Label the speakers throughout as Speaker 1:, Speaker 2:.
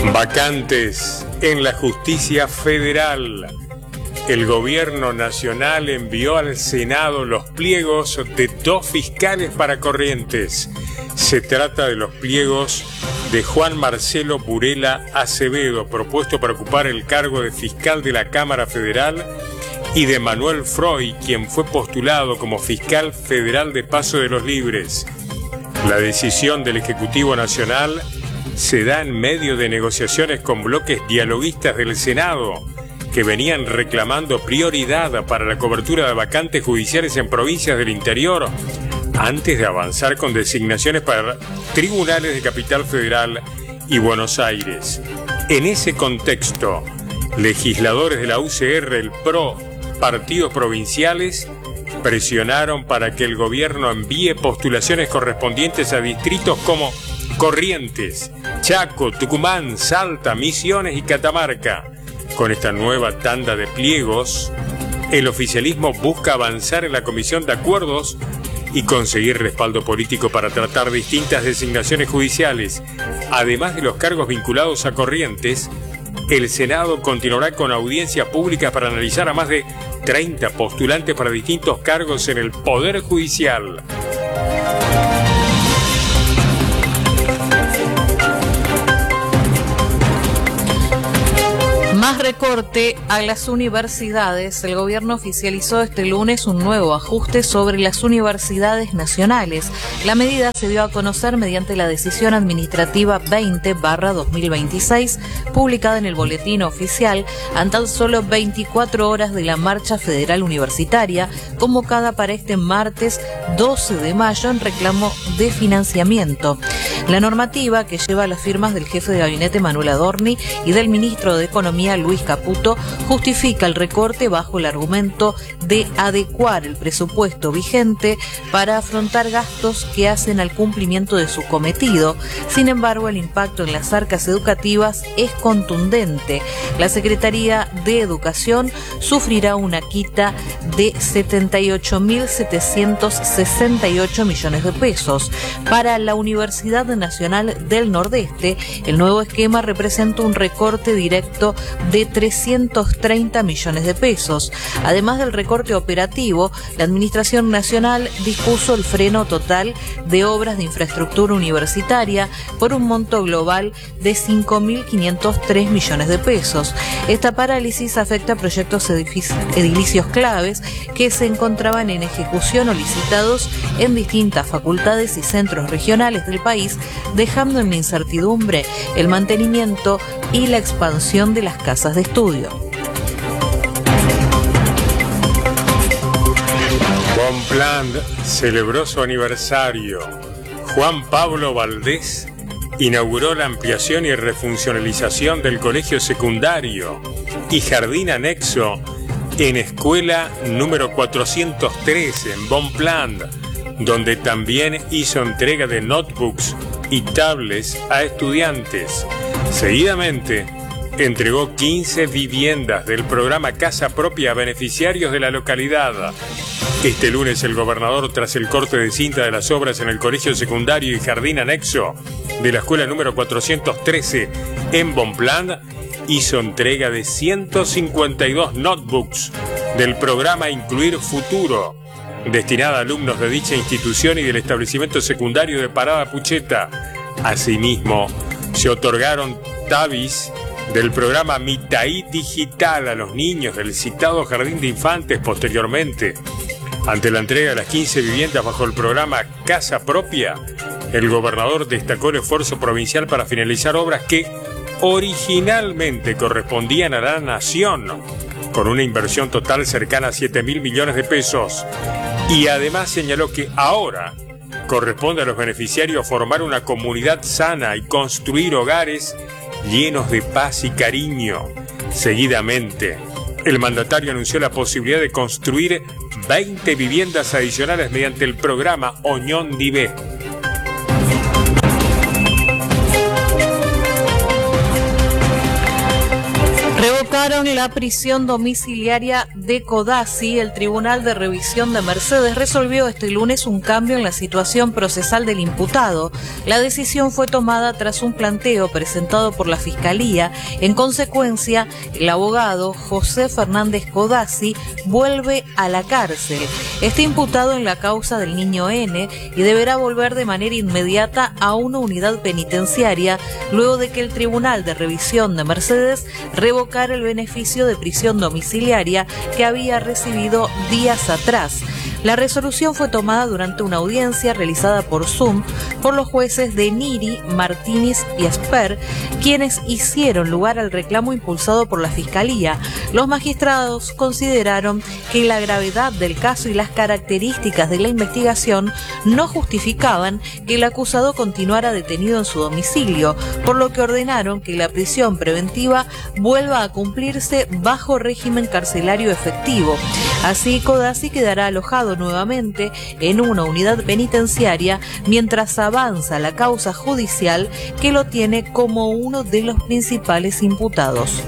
Speaker 1: Vacantes en la justicia federal. El gobierno nacional envió al Senado los pliegos de 2 fiscales para Corrientes. Se trata de los pliegos de Juan Marcelo Burela Acevedo, propuesto para ocupar el cargo de fiscal de la Cámara Federal, y de Manuel Freud, quien fue postulado como fiscal federal de Paso de los Libres. La decisión del Ejecutivo Nacional se da en medio de negociaciones con bloques dialoguistas del Senado, que venían reclamando prioridad para la cobertura de vacantes judiciales en provincias del interior, antes de avanzar con designaciones para tribunales de Capital Federal y Buenos Aires. En ese contexto, legisladores de la UCR, el PRO, partidos provinciales, presionaron para que el gobierno envíe postulaciones correspondientes a distritos como Corrientes, Chaco, Tucumán, Salta, Misiones y Catamarca. Con esta nueva tanda de pliegos, el oficialismo busca avanzar en la comisión de acuerdos y conseguir respaldo político para tratar distintas designaciones judiciales. Además de los cargos vinculados a Corrientes, el Senado continuará con audiencias públicas para analizar a más de 30 postulantes para distintos cargos en el Poder Judicial.
Speaker 2: Más recorte a las universidades. El gobierno oficializó este lunes un nuevo ajuste sobre las universidades nacionales. La medida se dio a conocer mediante la decisión administrativa 20/2026, publicada en el Boletín Oficial, a tan solo 24 horas de la Marcha Federal Universitaria, convocada para este martes 12 de mayo en reclamo de financiamiento. La normativa, que lleva las firmas del jefe de gabinete Manuel Adorni y del ministro de Economía Luis Caputo, justifica el recorte bajo el argumento de adecuar el presupuesto vigente para afrontar gastos que hacen al cumplimiento de su cometido. Sin embargo, el impacto en las arcas educativas es contundente. La Secretaría de Educación sufrirá una quita de 78.768 millones de pesos. Para la Universidad Nacional del Nordeste, el nuevo esquema representa un recorte directo de 330 millones de pesos. Además del recorte operativo, la Administración Nacional dispuso el freno total de obras de infraestructura universitaria por un monto global de 5.503 millones de pesos. Esta parálisis afecta a proyectos edilicios claves que se encontraban en ejecución o licitados en distintas facultades y centros regionales del país, dejando en incertidumbre el mantenimiento y la expansión de las casas de estudio.
Speaker 1: Bonpland celebró su aniversario. Juan Pablo Valdés inauguró la ampliación y refuncionalización del colegio secundario y jardín anexo en escuela número 403 en Bonpland, donde también hizo entrega de notebooks y tablets a estudiantes. Seguidamente, entregó 15 viviendas del programa Casa Propia a beneficiarios de la localidad. Este lunes el gobernador, tras el corte de cinta de las obras en el colegio secundario y jardín anexo de la escuela número 413 en Bonpland, hizo entrega de 152 notebooks del programa Incluir Futuro, destinada a alumnos de dicha institución y del establecimiento secundario de Parada Pucheta. Asimismo, se otorgaron tabis del programa Mitaí Digital a los niños del citado Jardín de Infantes posteriormente. Ante la entrega de las 15 viviendas bajo el programa Casa Propia, el gobernador destacó el esfuerzo provincial para finalizar obras que originalmente correspondían a la nación, con una inversión total cercana a 7.000 millones de pesos. Y además señaló que ahora corresponde a los beneficiarios formar una comunidad sana y construir hogares llenos de paz y cariño. Seguidamente, el mandatario anunció la posibilidad de construir 20 viviendas adicionales mediante el programa Oñón Divé.
Speaker 2: Tomaron la prisión domiciliaria de Codazzi. El Tribunal de Revisión de Mercedes resolvió este lunes un cambio en la situación procesal del imputado. La decisión fue tomada tras un planteo presentado por la Fiscalía. En consecuencia, el abogado José Fernández Codazzi vuelve a la cárcel. Está imputado en la causa del niño N y deberá volver de manera inmediata a una unidad penitenciaria luego de que el Tribunal de Revisión de Mercedes revocara el beneficio de prisión domiciliaria que había recibido días atrás. La resolución fue tomada durante una audiencia realizada por Zoom por los jueces de Niri, Martínez y Esper, quienes hicieron lugar al reclamo impulsado por la Fiscalía. Los magistrados consideraron que la gravedad del caso y las características de la investigación no justificaban que el acusado continuara detenido en su domicilio, por lo que ordenaron que la prisión preventiva vuelva a cumplirse bajo régimen carcelario efectivo. Así, Codazzi quedará alojado nuevamente en una unidad penitenciaria mientras avanza la causa judicial que lo tiene como uno de los principales imputados.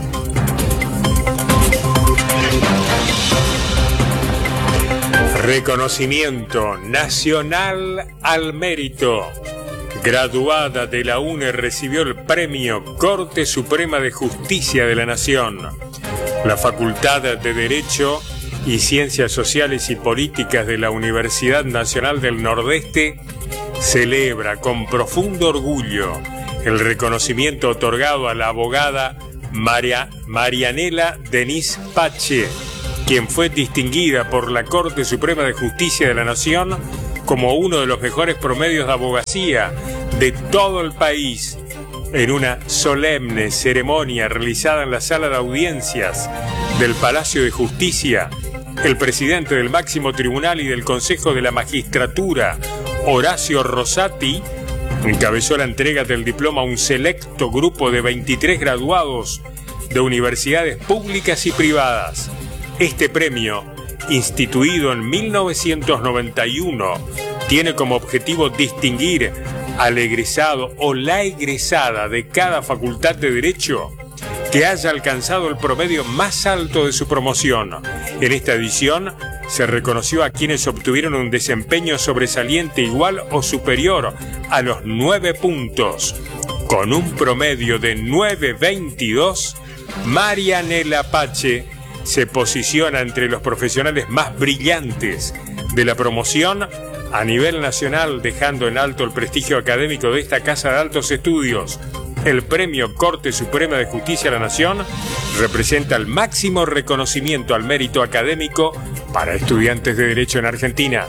Speaker 1: Reconocimiento nacional al mérito. Graduada de la UNE recibió el premio Corte Suprema de Justicia de la Nación. La Facultad de Derecho y Ciencias Sociales y Políticas de la Universidad Nacional del Nordeste celebra con profundo orgullo el reconocimiento otorgado a la abogada Marianela Denise Pache, quien fue distinguida por la Corte Suprema de Justicia de la Nación como uno de los mejores promedios de abogacía de todo el país, en una solemne ceremonia realizada en la sala de audiencias del Palacio de Justicia. El presidente del máximo tribunal y del Consejo de la Magistratura, Horacio Rosati, encabezó la entrega del diploma a un selecto grupo de 23 graduados de universidades públicas y privadas. Este premio, instituido en 1991, tiene como objetivo distinguir al egresado o la egresada de cada facultad de Derecho que haya alcanzado el promedio más alto de su promoción. En esta edición se reconoció a quienes obtuvieron un desempeño sobresaliente igual o superior a los 9 puntos. Con un promedio de 9.22, Marianela Pache se posiciona entre los profesionales más brillantes de la promoción a nivel nacional, dejando en alto el prestigio académico de esta Casa de Altos Estudios. El premio Corte Suprema de Justicia de la Nación representa el máximo reconocimiento al mérito académico para estudiantes de Derecho en Argentina.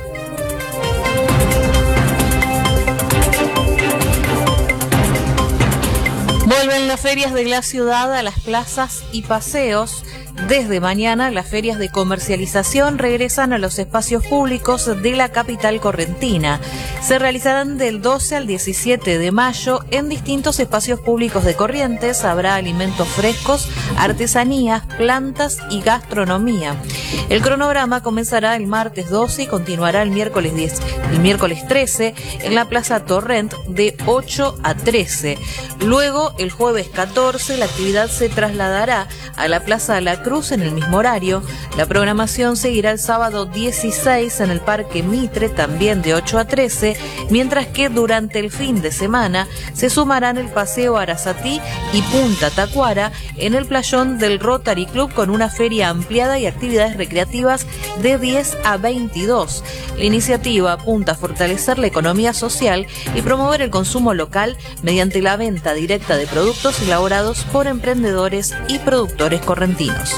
Speaker 2: Vuelven las ferias de la ciudad a las plazas y paseos. Desde mañana, las ferias de comercialización regresan a los espacios públicos de la capital correntina. Se realizarán del 12 al 17 de mayo en distintos espacios públicos de Corrientes. Habrá alimentos frescos, artesanías, plantas y gastronomía. El cronograma comenzará el martes 12 y continuará el miércoles 13 en la Plaza Torrent de 8 a 13. Luego, el jueves 14, la actividad se trasladará a la Plaza La Cruz en el mismo horario. La programación seguirá el sábado 16 en el Parque Mitre, también de 8 a 13, mientras que durante el fin de semana se sumarán el Paseo Arasatí y Punta Tacuara en el playón del Rotary Club con una feria ampliada y actividades recreativas de 10 a 22. La iniciativa apunta a fortalecer la economía social y promover el consumo local mediante la venta directa de productos elaborados por emprendedores y productores correntinos.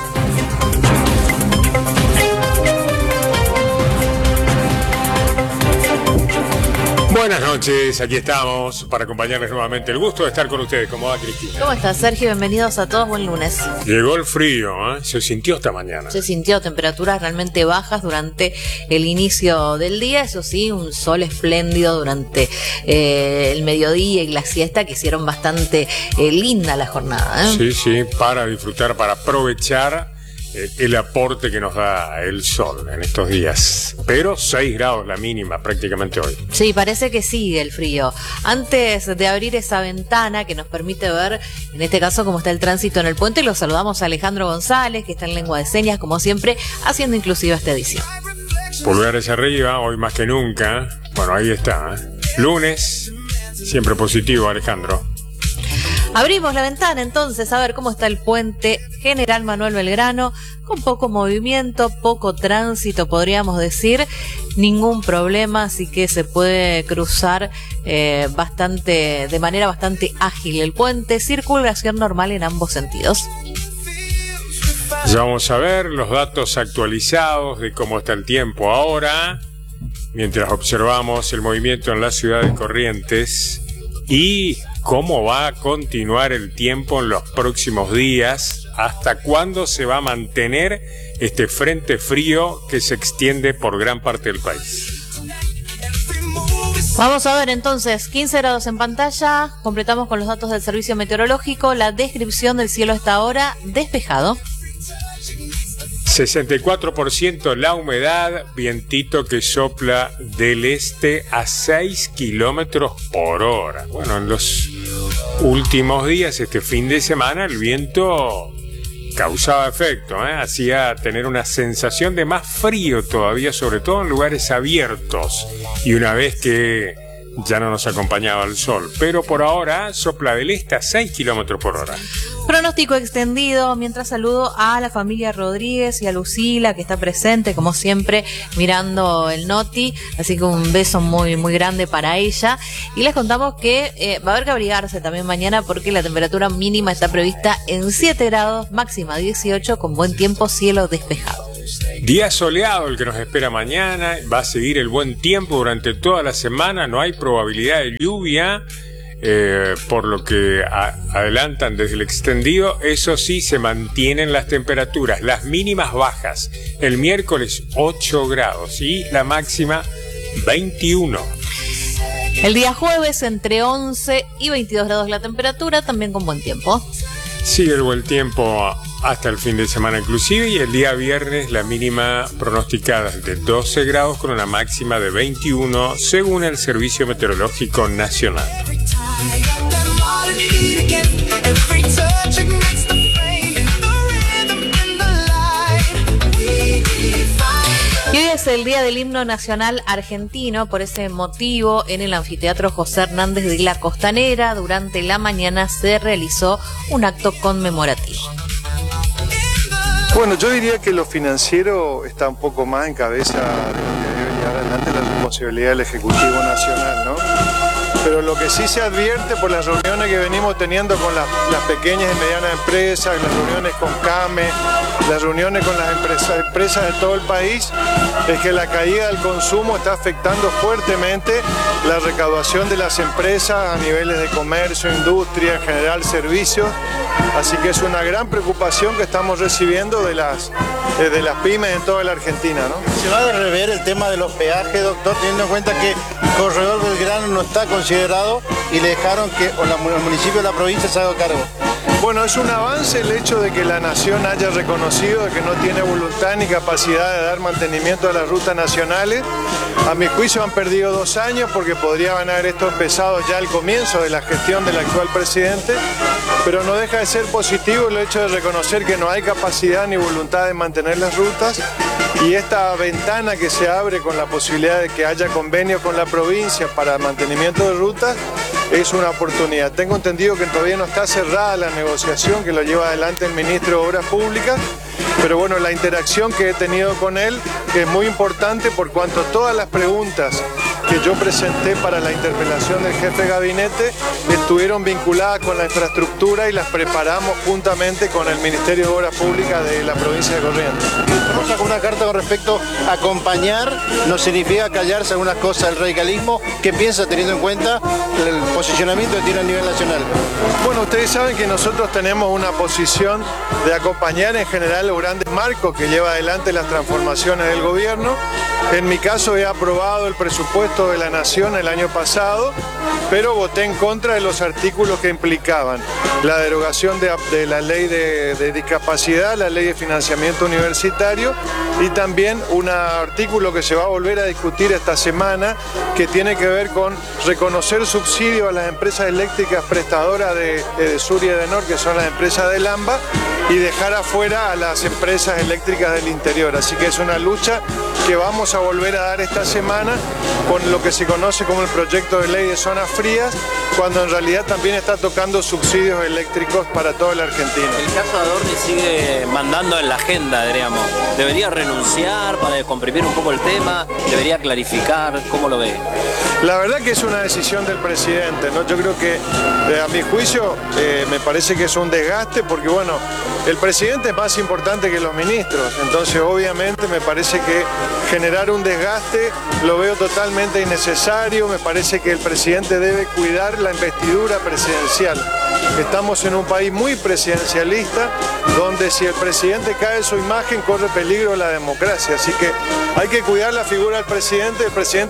Speaker 1: Buenas noches, aquí estamos para acompañarles nuevamente. El gusto de estar con ustedes. ¿Cómo va, Cristina?
Speaker 2: ¿Cómo estás, Sergio? Bienvenidos a todos, buen lunes.
Speaker 1: Llegó el frío, ¿eh? Se sintió esta mañana.
Speaker 2: Se sintió temperaturas realmente bajas durante el inicio del día, eso sí, un sol espléndido durante el mediodía y la siesta que hicieron bastante linda la jornada, ¿eh?
Speaker 1: Sí, para disfrutar, para aprovechar el aporte que nos da el sol en estos días. Pero 6 grados la mínima prácticamente hoy.
Speaker 2: Sí, parece que sigue el frío. Antes de abrir esa ventana que nos permite ver, en este caso, cómo está el tránsito en el puente, lo saludamos a Alejandro González, que está en Lengua de Señas, como siempre, haciendo inclusiva esta edición.
Speaker 1: Pulgares arriba, hoy más que nunca. Bueno, ahí está, ¿eh? Lunes, siempre positivo, Alejandro.
Speaker 2: Abrimos la ventana entonces a ver cómo está el puente General Manuel Belgrano, con poco movimiento, poco tránsito, podríamos decir, ningún problema, así que se puede cruzar de manera bastante ágil el puente, circulación normal en ambos sentidos.
Speaker 1: Ya vamos a ver los datos actualizados de cómo está el tiempo ahora, mientras observamos el movimiento en la ciudad de Corrientes y cómo va a continuar el tiempo en los próximos días, hasta cuándo se va a mantener este frente frío que se extiende por gran parte del país.
Speaker 2: Vamos a ver entonces, 15 grados en pantalla, completamos con los datos del servicio meteorológico, la descripción del cielo hasta ahora, despejado.
Speaker 1: 64% la humedad, vientito que sopla del este a 6 kilómetros por hora. Bueno, en los últimos días, este fin de semana, el viento causaba efecto, hacía tener una sensación de más frío todavía, sobre todo en lugares abiertos, y una vez que ya no nos acompañaba el sol, pero por ahora sopla del este a 6 kilómetros por hora.
Speaker 2: Pronóstico extendido, mientras saludo a la familia Rodríguez y a Lucila, que está presente, como siempre, mirando el Noti, así que un beso muy, muy grande para ella. Y les contamos que va a haber que abrigarse también mañana, porque la temperatura mínima está prevista en 7 grados, máxima 18, con buen tiempo, cielo despejado.
Speaker 1: Día soleado el que nos espera mañana, va a seguir el buen tiempo durante toda la semana, no hay probabilidad de lluvia, por lo que adelantan desde el extendido. Eso sí, se mantienen las temperaturas, las mínimas bajas, el miércoles 8 grados y la máxima 21.
Speaker 2: El día jueves entre 11 y 22 grados la temperatura, también con buen tiempo.
Speaker 1: Sigue el buen tiempo hasta el fin de semana inclusive, y el día viernes la mínima pronosticada es de 12 grados con una máxima de 21 según el Servicio Meteorológico Nacional.
Speaker 2: Y hoy es el día del himno nacional argentino. Por ese motivo, en el anfiteatro José Hernández de la Costanera, durante la mañana se realizó un acto conmemorativo.
Speaker 3: Bueno, yo diría que lo financiero está un poco más en cabeza de lo que debe llevar adelante la responsabilidad del Ejecutivo Nacional, ¿no? Pero lo que sí se advierte por las reuniones que venimos teniendo con las pequeñas y medianas empresas, las reuniones con CAME, las reuniones con las empresas de todo el país, es que la caída del consumo está afectando fuertemente la recaudación de las empresas a niveles de comercio, industria, en general servicios. Así que es una gran preocupación que estamos recibiendo de las pymes en toda la Argentina, ¿no?
Speaker 4: ¿Se va a rever el tema de los peajes, doctor, teniendo en cuenta que el corredor Belgrano no está considerado y le dejaron que el municipio de la provincia se haga cargo?
Speaker 3: Bueno, es un avance el hecho de que la Nación haya reconocido de que no tiene voluntad ni capacidad de dar mantenimiento a las rutas nacionales. A mi juicio han perdido 2 años porque podrían haber esto empezado ya al comienzo de la gestión del actual presidente, pero no deja de ser positivo el hecho de reconocer que no hay capacidad ni voluntad de mantener las rutas, y esta ventana que se abre con la posibilidad de que haya convenio con la provincia para mantenimiento de rutas es una oportunidad. Tengo entendido que todavía no está cerrada la negociación, que lo lleva adelante el ministro de Obras Públicas, pero bueno, la interacción que he tenido con él es muy importante, por cuanto todas las preguntas que yo presenté para la interpelación del jefe de gabinete estuvieron vinculadas con la infraestructura y las preparamos juntamente con el Ministerio de Obras Públicas de la provincia de Corrientes.
Speaker 4: Vamos a una carta con respecto a acompañar, no significa callarse algunas cosas del radicalismo. ¿Qué piensa teniendo en cuenta el posicionamiento que tiene a nivel nacional?
Speaker 3: Bueno, ustedes saben que nosotros tenemos una posición de acompañar en general los grandes marcos que lleva adelante las transformaciones del gobierno. En mi caso he aprobado el presupuesto de la Nación el año pasado, pero voté en contra de los artículos que implicaban la derogación de la ley de discapacidad, la ley de financiamiento universitario y también un artículo que se va a volver a discutir esta semana que tiene que ver con reconocer subsidios a las empresas eléctricas prestadoras de Sur y Edenor, que son las empresas del AMBA, y dejar afuera a las empresas eléctricas del interior. Así que es una lucha que vamos a volver a dar esta semana con lo que se conoce como el proyecto de ley de zonas frías, cuando en realidad también está tocando subsidios eléctricos para toda la Argentina.
Speaker 5: El caso Adorni sigue mandando en la agenda, diríamos. ¿Debería renunciar para descomprimir un poco el tema? ¿Debería clarificar? ¿Cómo lo ve?
Speaker 3: La verdad que es una decisión del presidente, ¿no? Yo creo que, a mi juicio, me parece que es un desgaste porque, bueno, el presidente es más importante que los ministros, entonces obviamente me parece que generar un desgaste lo veo totalmente innecesario. Me parece que el presidente debe cuidar la investidura presidencial. Estamos en un país muy presidencialista, donde si el presidente cae su imagen corre peligro la democracia, así que hay que cuidar la figura del presidente.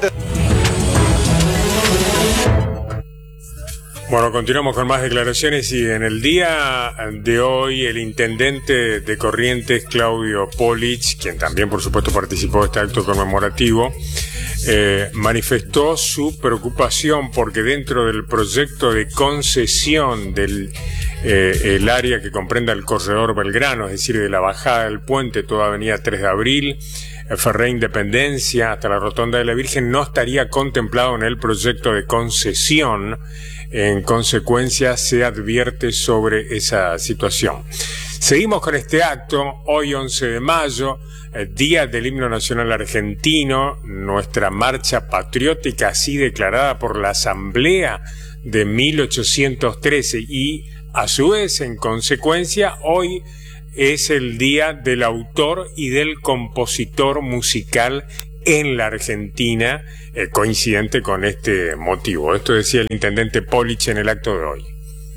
Speaker 1: Bueno, continuamos con más declaraciones y en el día de hoy el intendente de Corrientes, Claudio Polich, quien también por supuesto participó de este acto conmemorativo, manifestó su preocupación porque dentro del proyecto de concesión del el área que comprenda el corredor Belgrano, es decir, de la bajada del puente, toda avenida 3 de Abril, Ferré Independencia hasta la Rotonda de la Virgen, no estaría contemplado en el proyecto de concesión. En consecuencia, se advierte sobre esa situación. Seguimos con este acto, hoy 11 de mayo, Día del Himno Nacional Argentino, nuestra marcha patriótica así declarada por la Asamblea de 1813 y, a su vez, en consecuencia, hoy es el Día del Autor y del Compositor Musical en la Argentina, coincidente con este motivo. Esto decía el intendente Polich en el acto de hoy.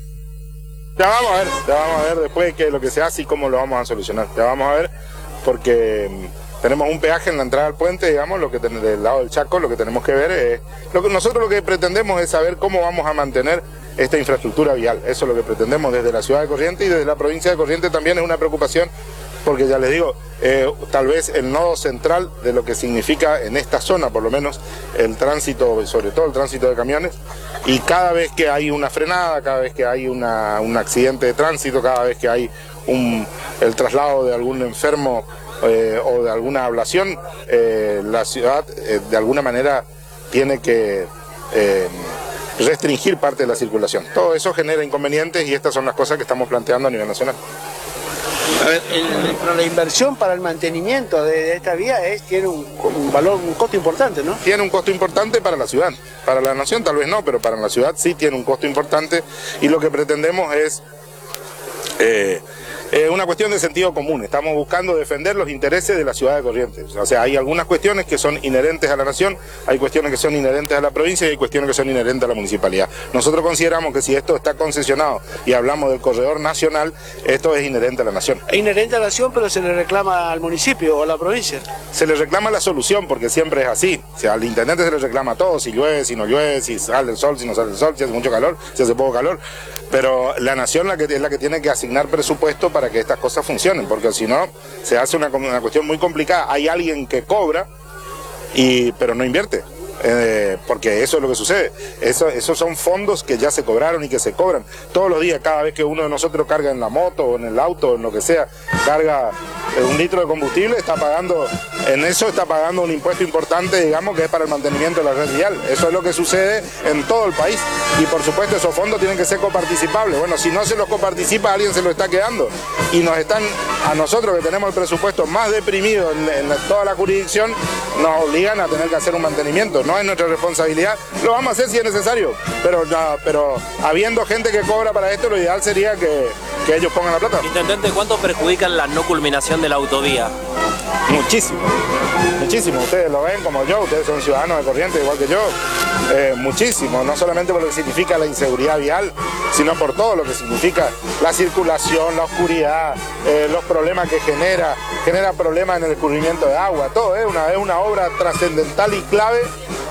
Speaker 6: Ya vamos a ver después qué es lo que se hace y cómo lo vamos a solucionar. Ya vamos a ver, porque tenemos un peaje en la entrada al puente, digamos, lo que del lado del Chaco, lo que tenemos que ver es, nosotros lo que pretendemos es saber cómo vamos a mantener esta infraestructura vial. Eso es lo que pretendemos desde la ciudad de Corrientes y desde la provincia de Corrientes también es una preocupación, porque ya les digo, tal vez el nodo central de lo que significa en esta zona, por lo menos, el tránsito, sobre todo el tránsito de camiones, y cada vez que hay una frenada, cada vez que hay un accidente de tránsito, cada vez que hay el traslado de algún enfermo o de alguna ablación, la ciudad de alguna manera tiene que restringir parte de la circulación. Todo eso genera inconvenientes y estas son las cosas que estamos planteando a nivel nacional.
Speaker 7: A ver, pero la inversión para el mantenimiento de esta vía tiene un valor, un costo importante, ¿no?
Speaker 6: Tiene un costo importante para la ciudad, para la nación tal vez no, pero para la ciudad sí tiene un costo importante y lo que pretendemos es una cuestión de sentido común. Estamos buscando defender los intereses de la ciudad de Corrientes. O sea, hay algunas cuestiones que son inherentes a la nación, hay cuestiones que son inherentes a la provincia y hay cuestiones que son inherentes a la municipalidad. Nosotros consideramos que si esto está concesionado y hablamos del corredor nacional, esto es inherente a la nación.
Speaker 7: Es inherente a la nación, pero se le reclama al municipio o a la provincia.
Speaker 6: Se le reclama la solución, porque siempre es así. O sea, al intendente se le reclama todo, si llueve, si no llueve, si sale el sol, si no sale el sol, si hace mucho calor, si hace poco calor. Pero la nación es la que tiene que asignar presupuesto para que estas cosas funcionen, porque si no se hace una cuestión muy complicada. Hay alguien que cobra pero no invierte, porque eso es lo que sucede. Esos son fondos que ya se cobraron y que se cobran todos los días. Cada vez que uno de nosotros carga en la moto o en el auto o en lo que sea, carga un litro de combustible, está pagando un impuesto importante, digamos, que es para el mantenimiento de la red vial. Eso es lo que sucede en todo el país y por supuesto esos fondos tienen que ser coparticipables. Bueno, si no se los coparticipa, alguien se lo está quedando y a nosotros que tenemos el presupuesto más deprimido en toda la jurisdicción, nos obligan a tener que hacer un mantenimiento. No es nuestra responsabilidad, lo vamos a hacer si es necesario, pero habiendo gente que cobra para esto, lo ideal sería que ellos pongan la plata.
Speaker 5: Intendente, ¿cuánto perjudican la no culminación de la autovía?
Speaker 6: Muchísimo, muchísimo. Ustedes lo ven como yo, ustedes son ciudadanos de Corrientes igual que yo. Muchísimo, no solamente por lo que significa la inseguridad vial, sino por todo lo que significa la circulación, la oscuridad, los problemas que genera problemas en el escurrimiento de agua, todo es una obra trascendental y clave,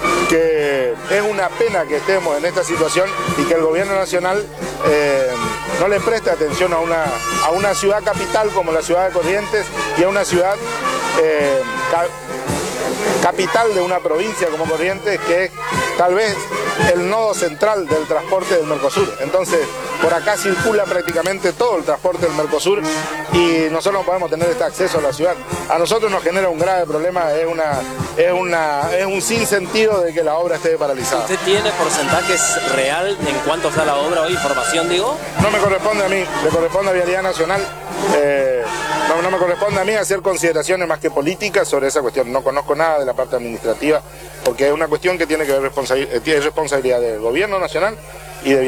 Speaker 6: que es una pena que estemos en esta situación y que el gobierno nacional no le preste atención a una ciudad capital como la ciudad de Corrientes y a una ciudad capital de una provincia como Corrientes, que es tal vez el nodo central del transporte del Mercosur. Entonces, por acá circula prácticamente todo el transporte del Mercosur y nosotros no podemos tener este acceso a la ciudad. A nosotros nos genera un grave problema, es un sinsentido de que la obra esté paralizada.
Speaker 5: ¿Usted tiene porcentajes real en cuánto está la obra hoy? ¿Información, digo?
Speaker 6: No me corresponde a mí, le corresponde a Vialidad Nacional. No me corresponde a mí hacer consideraciones más que políticas sobre esa cuestión. No conozco nada de la parte administrativa, porque es una cuestión que tiene que ver responsabilidad del gobierno nacional y de...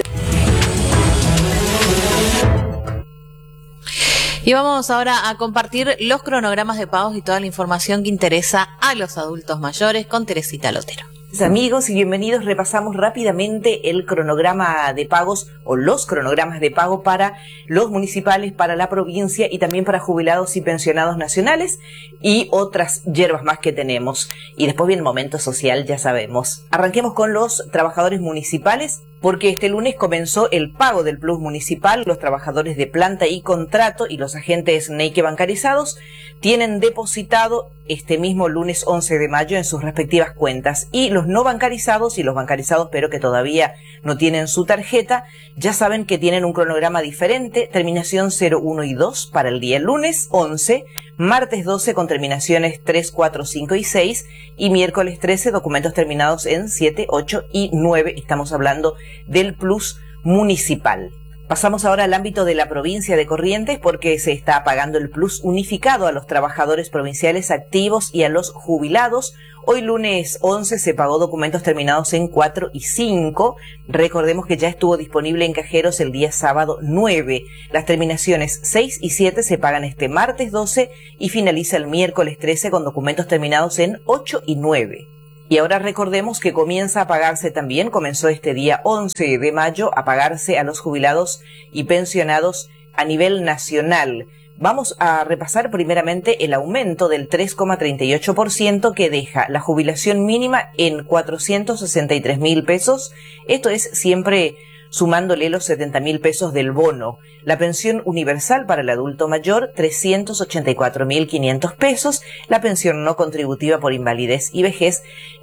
Speaker 2: Y vamos ahora a compartir los cronogramas de pagos y toda la información que interesa a los adultos mayores con Teresita Lotero.
Speaker 8: Amigos y bienvenidos, repasamos rápidamente el cronograma de pagos o los cronogramas de pago para los municipales, para la provincia y también para jubilados y pensionados nacionales y otras hierbas más que tenemos. Y después viene el momento social, ya sabemos. Arranquemos con los trabajadores municipales, porque este lunes comenzó el pago del plus municipal. Los trabajadores de planta y contrato y los agentes NEIQUE bancarizados tienen depositado este mismo lunes 11 de mayo en sus respectivas cuentas, y los no bancarizados y los bancarizados pero que todavía no tienen su tarjeta, ya saben que tienen un cronograma diferente, terminación 0, 1 y 2 para el día lunes 11, martes 12 con terminaciones 3, 4, 5 y 6 y miércoles 13 documentos terminados en 7, 8 y 9. Estamos hablando del plus municipal. Pasamos ahora al ámbito de la provincia de Corrientes, porque se está pagando el plus unificado a los trabajadores provinciales activos y a los jubilados. Hoy lunes 11 se pagó documentos terminados en 4 y 5. Recordemos que ya estuvo disponible en cajeros el día sábado 9. Las terminaciones 6 y 7 se pagan este martes 12 y finaliza el miércoles 13 con documentos terminados en 8 y 9. Y ahora recordemos que comienza a pagarse también, comenzó este día 11 de mayo a pagarse a los jubilados y pensionados a nivel nacional. Vamos a repasar primeramente el aumento del 3,38% que deja la jubilación mínima en 463.000 pesos. Esto es siempre sumándole los 70.000 pesos del bono. La pensión universal para el adulto mayor, 384.500 pesos. La pensión no contributiva por invalidez y vejez,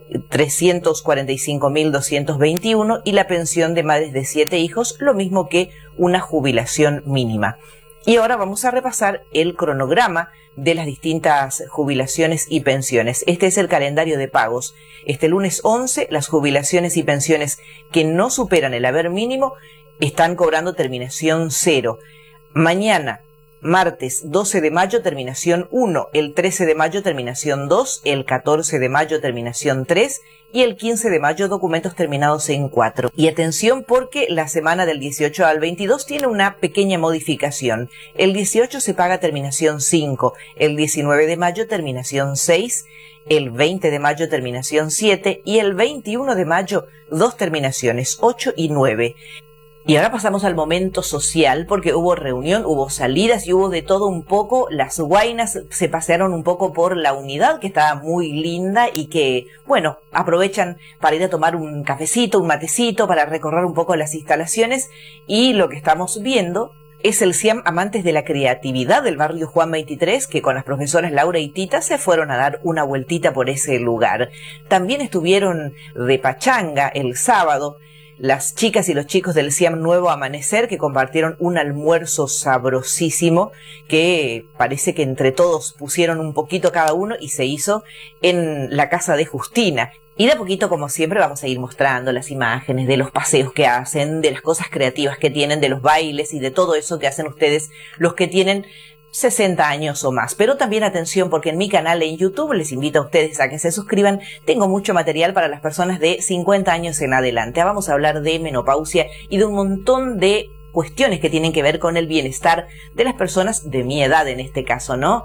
Speaker 8: 345.221. Y la pensión de madres de 7 hijos, lo mismo que una jubilación mínima. Y ahora vamos a repasar el cronograma de las distintas jubilaciones y pensiones. Este es el calendario de pagos. Este lunes 11, las jubilaciones y pensiones que no superan el haber mínimo están cobrando terminación 0. Mañana, martes 12 de mayo, terminación 1. El 13 de mayo, terminación 2. El 14 de mayo, terminación 3. Y el 15 de mayo, documentos terminados en 4. Y atención, porque la semana del 18 al 22 tiene una pequeña modificación. El 18 se paga terminación 5, el 19 de mayo terminación 6, el 20 de mayo terminación 7 y el 21 de mayo 2 terminaciones, 8 y 9. Y ahora pasamos al momento social, porque hubo reunión, hubo salidas y hubo de todo un poco. Las guainas se pasearon un poco por la unidad, que estaba muy linda y que, bueno, aprovechan para ir a tomar un cafecito, un matecito, para recorrer un poco las instalaciones. Y lo que estamos viendo es el CIAM Amantes de la Creatividad del barrio Juan 23, que con las profesoras Laura y Tita se fueron a dar una vueltita por ese lugar. También estuvieron de pachanga el sábado las chicas y los chicos del CIAM Nuevo Amanecer, que compartieron un almuerzo sabrosísimo que parece que entre todos pusieron un poquito cada uno y se hizo en la casa de Justina. Y de a poquito, como siempre, vamos a ir mostrando las imágenes de los paseos que hacen, de las cosas creativas que tienen, de los bailes y de todo eso que hacen ustedes, los que tienen 60 años o más. Pero también atención, porque en mi canal en YouTube, les invito a ustedes a que se suscriban, tengo mucho material para las personas de 50 años en adelante. Vamos a hablar de menopausia y de un montón de cuestiones que tienen que ver con el bienestar de las personas de mi edad en este caso, ¿no?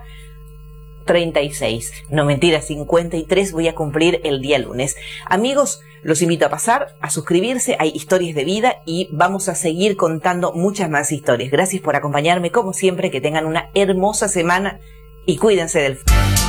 Speaker 8: 36, no mentira, 53 voy a cumplir el día lunes. Amigos, los invito a pasar, a suscribirse, hay historias de vida y vamos a seguir contando muchas más historias. Gracias por acompañarme, como siempre, que tengan una hermosa semana y cuídense del...